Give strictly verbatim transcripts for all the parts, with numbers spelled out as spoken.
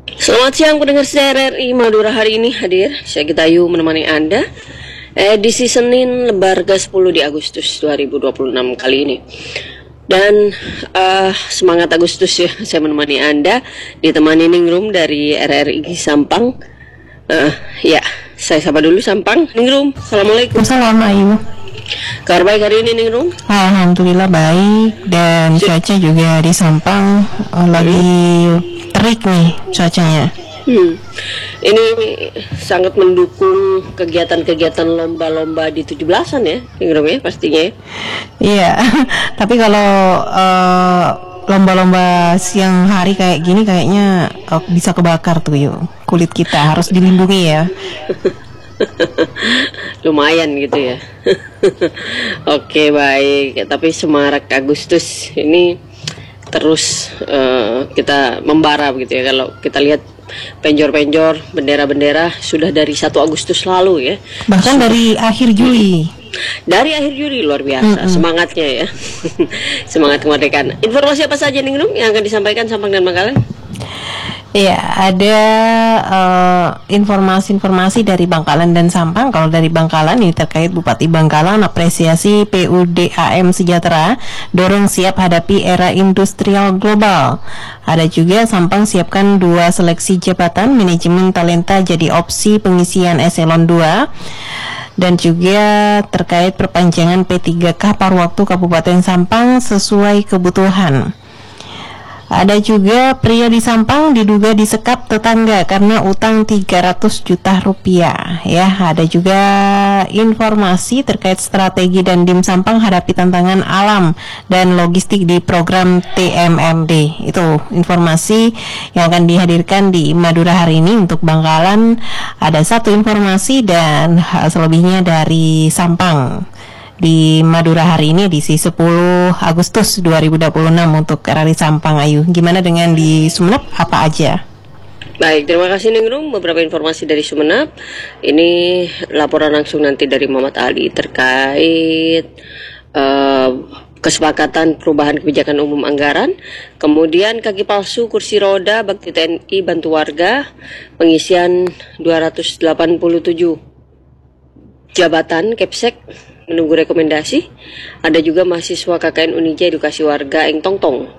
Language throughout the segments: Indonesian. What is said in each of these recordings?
Selamat siang pendengar R R I Madura, hari ini hadir saya Gitayu menemani Anda edisi Senin lembar ke sepuluh di Agustus dua ribu dua puluh enam kali ini. Dan uh, semangat Agustus ya, saya menemani Anda ditemani Ningrum dari R R I Sampang. Uh, ya, saya sapa dulu Sampang. Ningrum, Assalamualaikum. Assalamualaikum Ayu. Kabar baik hari ini Ningrum? Alhamdulillah baik, dan cuaca juga di Sampang uh, lagi terik nih cuacanya. Hmm. Ini sangat mendukung kegiatan-kegiatan lomba-lomba di tujuh belasan ya, Ningrum ya pastinya. Iya, tapi kalau uh, lomba-lomba siang hari kayak gini kayaknya uh, bisa kebakar tuh yuk. Kulit kita harus dilindungi ya. Lumayan gitu ya. Oke baik, tapi semarak Agustus ini terus uh, kita membara gitu ya. Kalau kita lihat penjor-penjor bendera-bendera sudah dari satu Agustus lalu ya. Bahkan sudah dari akhir Juli. Dari akhir Juli, luar biasa mm-hmm. semangatnya ya. Semangat kemerdekaan. Informasi apa saja Ningrum yang akan disampaikan Sampang dan Bangkalan? Ya, ada uh, informasi-informasi dari Bangkalan dan Sampang. Kalau dari Bangkalan ini terkait Bupati Bangkalan apresiasi P U D A M Sejahtera dorong siap hadapi era industrial global. Ada juga Sampang siapkan dua seleksi jabatan manajemen talenta jadi opsi pengisian eselon dua. Dan juga terkait perpanjangan P tiga K paruh waktu Kabupaten Sampang sesuai kebutuhan. Ada juga pria di Sampang diduga disekap tetangga karena utang tiga ratus juta rupiah. Ya, ada juga informasi terkait strategi Dandim Sampang hadapi tantangan alam dan logistik di program T M M D. Itu informasi yang akan dihadirkan di Madura hari ini. Untuk Bangkalan ada satu informasi dan selebihnya dari Sampang. Di Madura hari ini edisi sepuluh Agustus dua ribu dua puluh enam untuk R R I Sampang. Ayu, gimana dengan di Sumeneb, apa aja? Baik, terima kasih Ningrum. Beberapa informasi dari Sumeneb. Ini laporan langsung nanti dari Muhammad Ali terkait uh, kesepakatan perubahan kebijakan umum anggaran. Kemudian kaki palsu kursi roda bakti T N I bantu warga, pengisian dua ratus delapan puluh tujuh jabatan Kepsek menunggu rekomendasi. Ada juga mahasiswa K K N Unija edukasi warga Eng Tong Tong.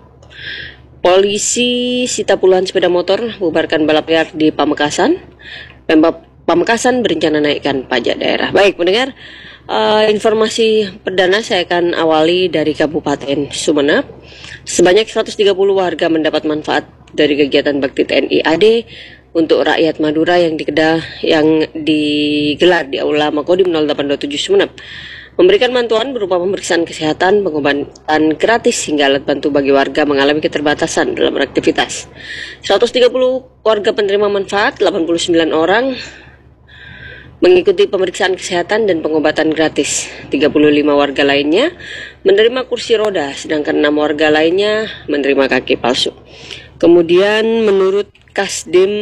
Polisi sita puluhan sepeda motor bubarkan balap liar di Pamekasan. Pemkab Pamekasan berencana naikkan pajak daerah. Baik pendengar, uh, informasi perdana saya akan awali dari Kabupaten Sumeneb. Sebanyak seratus tiga puluh warga mendapat manfaat dari kegiatan bakti T N I A D untuk rakyat Madura yang dikedah yang digelar di Aula Makodim nol delapan dua tujuh Sumeneb. Memberikan bantuan berupa pemeriksaan kesehatan, pengobatan gratis hingga alat bantu bagi warga mengalami keterbatasan dalam beraktivitas. seratus tiga puluh warga penerima manfaat, delapan puluh sembilan orang mengikuti pemeriksaan kesehatan dan pengobatan gratis. tiga puluh lima warga lainnya menerima kursi roda, sedangkan enam warga lainnya menerima kaki palsu. Kemudian menurut Kasdim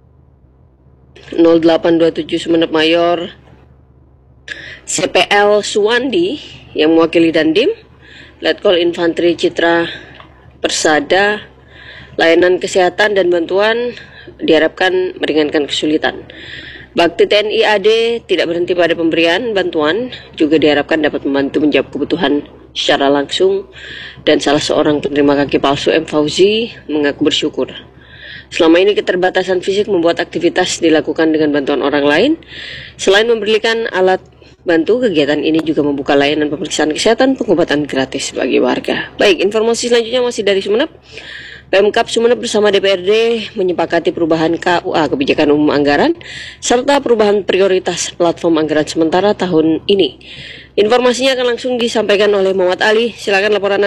nol delapan dua tujuh Sumeneb Mayor C P L Suwandi yang mewakili Dandim, Letkol Infanteri Citra Persada, layanan kesehatan dan bantuan diharapkan meringankan kesulitan. Bakti T N I A D tidak berhenti pada pemberian bantuan, juga diharapkan dapat membantu menjawab kebutuhan secara langsung, dan salah seorang penerima kaki palsu M Fauzi mengaku bersyukur. Selama ini keterbatasan fisik membuat aktivitas dilakukan dengan bantuan orang lain. Selain memberikan alat bantu, kegiatan ini juga membuka layanan pemeriksaan kesehatan, pengobatan gratis bagi warga. Baik, informasi selanjutnya masih dari Sumeneb. Pemkab Sumeneb bersama D P R D menyepakati perubahan K U A kebijakan umum anggaran serta perubahan prioritas platform anggaran sementara tahun ini. Informasinya akan langsung disampaikan oleh Muhammad Ali. Silakan laporan.